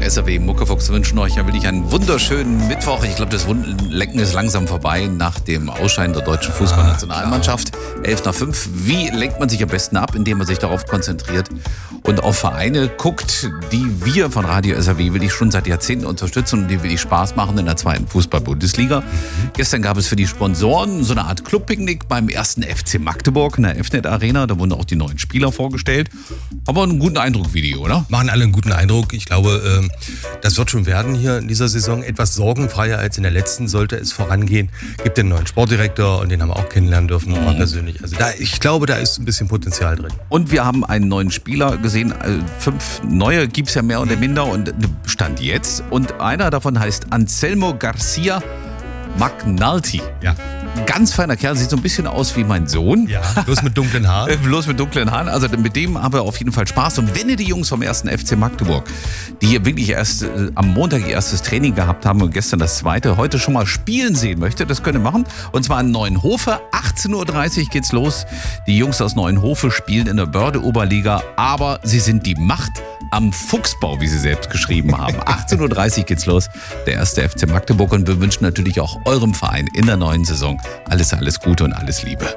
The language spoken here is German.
SAW Muckefuchs wünschen euch ja wirklich einen wunderschönen Mittwoch. Ich glaube, das Wundenlecken ist langsam vorbei nach dem Ausscheiden der deutschen Fußballnationalmannschaft. 11:05. Wie lenkt man sich am besten ab, indem man sich darauf konzentriert und auf Vereine guckt, die wir von Radio SAW wirklich schon seit Jahrzehnten unterstützen und die wirklich Spaß machen in der zweiten Fußball-Bundesliga. Gestern gab es für die Sponsoren so eine Art Clubpicknick beim ersten FC Magdeburg in der FNet Arena. Da wurden auch die neuen Spieler vorgestellt. Aber einen guten Eindruck, Video, oder? Machen alle einen guten Eindruck. Ich glaube, das wird schon werden hier in dieser Saison. Etwas sorgenfreier als in der letzten sollte es vorangehen. Gibt den neuen Sportdirektor und den haben wir auch kennenlernen dürfen, nochmal persönlich. Also ich glaube, da ist ein bisschen Potenzial drin. Und wir haben einen neuen Spieler gesehen. 5 neue gibt es ja mehr oder minder und Stand jetzt. Und einer davon heißt Anselmo Garcia McNulty. Ja. Ganz feiner Kerl, sieht so ein bisschen aus wie mein Sohn. Ja, bloß mit dunklen Haaren. Bloß mit dunklen Haaren. Also mit dem haben wir auf jeden Fall Spaß. Und wenn ihr die Jungs vom ersten FC Magdeburg, die hier wirklich erst am Montag ihr erstes Training gehabt haben und gestern das zweite, heute schon mal spielen sehen möchtet, das könnt ihr machen. Und zwar in Neuenhofe. 18:30 Uhr geht's los. Die Jungs aus Neuenhofe spielen in der Börde-Oberliga, aber sie sind die Macht am Fuchsbau, wie sie selbst geschrieben haben. 18:30 Uhr geht's los. Der erste FC Magdeburg. Und wir wünschen natürlich auch eurem Verein in der neuen Saison alles Gute und alles Liebe.